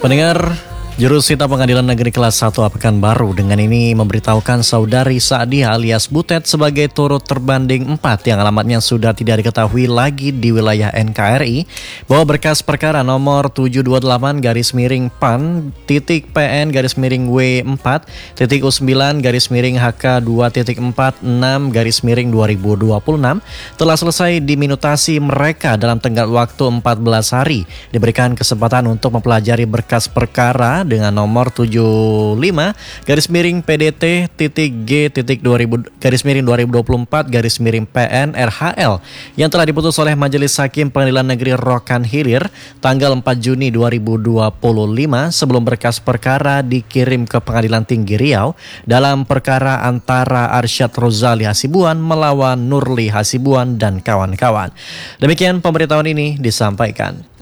Pendengar, Jurusita Pengadilan Negeri Kelas 1 Pekanbaru dengan ini memberitahukan saudari Saadiah alias Butet sebagai turut terbanding 4 yang alamatnya sudah tidak diketahui lagi di wilayah NKRI bahwa berkas perkara nomor 728-PN-W4.PN-HK2.46-2026 telah selesai diminutasi mereka dalam tenggat waktu 14 hari. Diberikan kesempatan untuk mempelajari berkas perkara dengan nomor 75-G-2024-PN-RHL yang telah diputus oleh Majelis Hakim Pengadilan Negeri Rokan Hilir tanggal 4 Juni 2025 sebelum berkas perkara dikirim ke Pengadilan Tinggi Riau dalam perkara antara Arsyad Rozali Hasibuan melawan Nurli Hasibuan dan kawan-kawan. Demikian pemberitahuan ini disampaikan.